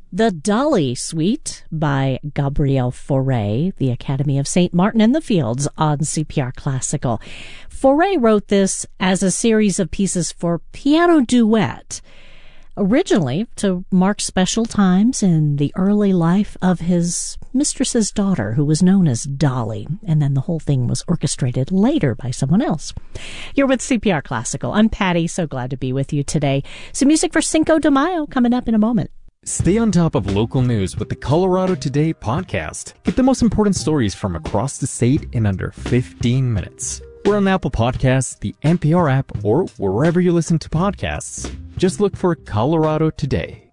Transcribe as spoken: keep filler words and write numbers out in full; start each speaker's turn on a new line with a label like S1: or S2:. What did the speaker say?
S1: The Dolly Suite by Gabriel Fauré, the Academy of Saint Martin in the Fields on C P R Classical. Fauré wrote this as a series of pieces for piano duet, originally to mark special times in the early life of his mistress's daughter, who was known as Dolly, and then the whole thing was orchestrated later by someone else. You're with C P R Classical. I'm Patty, so glad to be with you today. Some music for Cinco de Mayo coming up in a moment.
S2: Stay on top of local news with the Colorado Today podcast. Get the most important stories from across the state in under fifteen minutes. We're on Apple Podcasts, the N P R app, or wherever you listen to podcasts. Just look for Colorado Today.